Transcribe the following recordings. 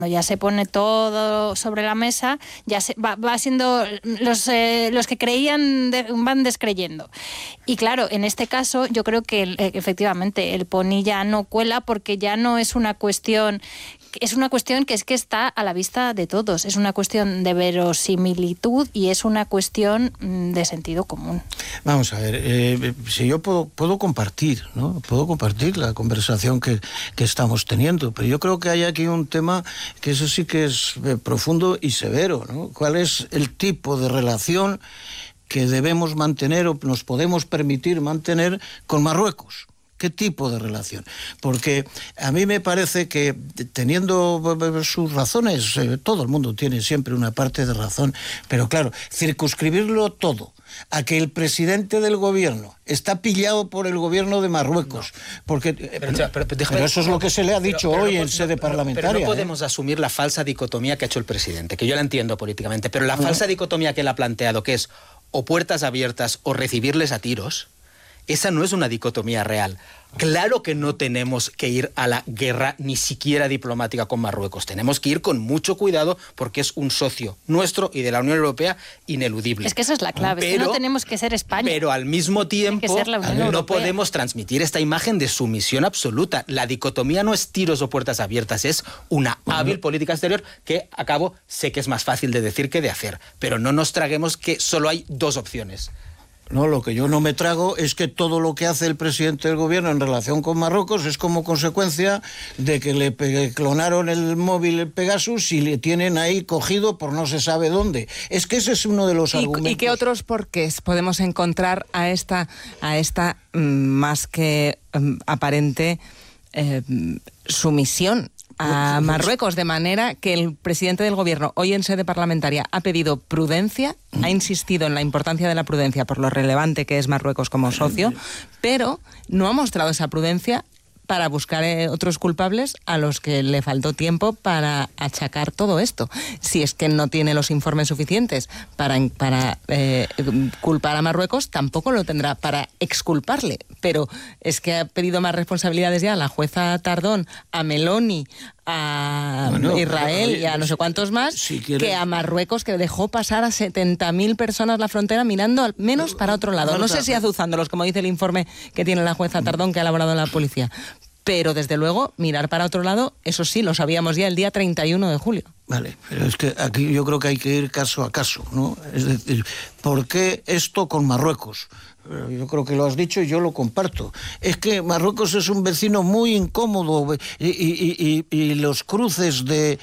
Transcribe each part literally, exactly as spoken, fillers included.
ya se pone todo sobre la mesa, ya se, va, va siendo los, eh, los que creían de, van descreyendo. Y claro, en este caso yo creo que el, efectivamente el poni ya no cuela, porque ya no es una cuestión, es una cuestión que es que está a la vista de todos, es una cuestión de verosimilitud y es una cuestión de sentido común. Vamos a ver, eh, si yo puedo, puedo compartir, ¿no? Puedo compartir la conversación que, que estamos teniendo, pero yo creo que hay aquí un tema que eso sí que es eh, profundo y severo, ¿no? ¿Cuál es el tipo de relación que debemos mantener o nos podemos permitir mantener con Marruecos? ¿Qué tipo de relación? Porque a mí me parece que, teniendo sus razones, eh, todo el mundo tiene siempre una parte de razón, pero claro, circunscribirlo todo a que el presidente del gobierno está pillado por el gobierno de Marruecos, no. porque pero, pero, pero, déjame, pero eso es lo que se le ha dicho pero, pero, hoy pero, en sede pero, parlamentaria. Pero no podemos ¿eh? asumir la falsa dicotomía que ha hecho el presidente, que yo la entiendo políticamente, pero la no. falsa dicotomía que él ha planteado, que es o puertas abiertas o recibirles a tiros, esa no es una dicotomía real. Claro que no tenemos que ir a la guerra ni siquiera diplomática con Marruecos. Tenemos que ir con mucho cuidado porque es un socio nuestro y de la Unión Europea ineludible. Es que esa es la clave, pero, es que no tenemos que ser España. Pero al mismo tiempo no podemos transmitir esta imagen de sumisión absoluta. La dicotomía no es tiros o puertas abiertas, es una hábil política exterior que, a cabo, sé que es más fácil de decir que de hacer, pero no nos traguemos que solo hay dos opciones. No, lo que yo no me trago es que todo lo que hace el presidente del gobierno en relación con Marruecos es como consecuencia de que le clonaron el móvil Pegasus y le tienen ahí cogido por no se sabe dónde. Es que ese es uno de los ¿Y, argumentos. ¿Y qué otros porqués podemos encontrar a esta, a esta más que um, aparente eh, sumisión a Marruecos, de manera que el presidente del gobierno hoy en sede parlamentaria ha pedido prudencia, ha insistido en la importancia de la prudencia por lo relevante que es Marruecos como socio, pero no ha mostrado esa prudencia para buscar eh, otros culpables a los que le faltó tiempo para achacar todo esto? Si es que no tiene los informes suficientes para, para eh, culpar a Marruecos, tampoco lo tendrá para exculparle. Pero es que ha pedido más responsabilidades ya a la jueza Tardón, a Meloni, a bueno, Israel y a no sé cuántos más, si que a Marruecos, que dejó pasar a setenta mil personas la frontera mirando al menos para otro lado. No sé si azuzándolos, como dice el informe que tiene la jueza Tardón, que ha elaborado la policía. Pero, desde luego, mirar para otro lado, eso sí, lo sabíamos ya el día treinta y uno de julio. Vale, pero es que aquí yo creo que hay que ir caso a caso, ¿no? Es decir, ¿por qué esto con Marruecos? Yo creo que lo has dicho y yo lo comparto. Es que Marruecos es un vecino muy incómodo y, y, y, y los cruces de,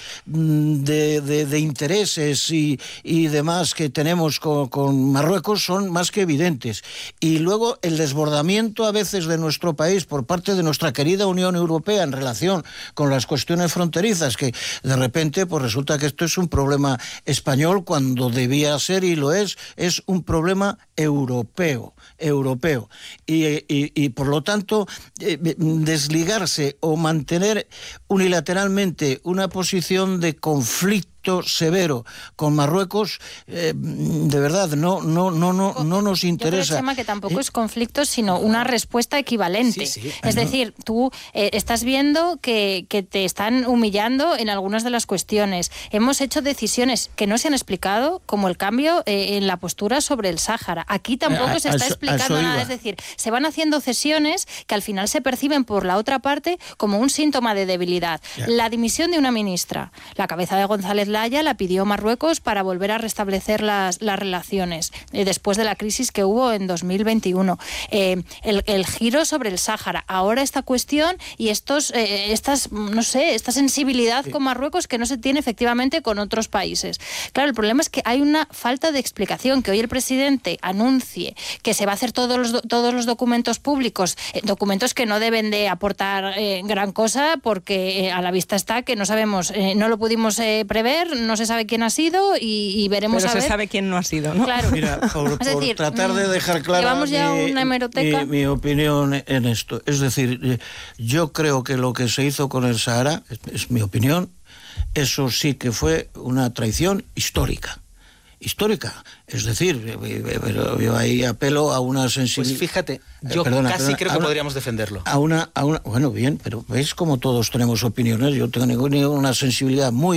de, de, de intereses y, y demás que tenemos con, con Marruecos son más que evidentes. Y luego el desbordamiento a veces de nuestro país por parte de nuestra querida Unión Europea en relación con las cuestiones fronterizas, que de repente pues resulta que esto es un problema español cuando debía ser, y lo es, es un problema europeo. europeo y, y, y por lo tanto eh, desligarse o mantener unilateralmente una posición de conflicto severo con Marruecos, eh, de verdad no no no no no nos interesa. Yo creo, Chema, que tampoco ¿Eh? es conflicto, sino una respuesta equivalente. Sí, sí. Es decir, tú eh, estás viendo que, que te están humillando en algunas de las cuestiones. Hemos hecho decisiones que no se han explicado, como el cambio eh, en la postura sobre el Sáhara. Aquí tampoco a, se está a, explicando a nada. Es decir, se van haciendo cesiones que al final se perciben por la otra parte como un síntoma de debilidad. Ya. La dimisión de una ministra, la cabeza de González Laya, la pidió Marruecos para volver a restablecer las, las relaciones eh, después de la crisis que hubo en dos mil veintiuno. Eh, el, el giro sobre el Sáhara, ahora esta cuestión y estos, eh, estas, no sé, esta sensibilidad sí. con Marruecos que no se tiene efectivamente con otros países. Claro, el problema es que hay una falta de explicación, que hoy el presidente anuncie que se va a hacer todos los, todos los documentos públicos, eh, documentos que no deben de aportar eh, gran cosa, porque eh, a la vista está que no sabemos, eh, no lo pudimos eh, prever, no se sabe quién ha sido y, y veremos Pero a ver. Pero se sabe quién no ha sido, ¿no? Claro. Mira, por, por decir, tratar de dejar clara llevamos ya mi, una hemeroteca. Mi, mi opinión en esto. Es decir, yo creo que lo que se hizo con el Sahara, es, es mi opinión, eso sí que fue una traición histórica. histórica. Es decir, pero yo ahí apelo a una sensibilidad... Pues fíjate, yo eh, perdona, casi perdona, creo que una, podríamos defenderlo. A una, a una, bueno, bien, pero es como todos tenemos opiniones, yo tengo una sensibilidad muy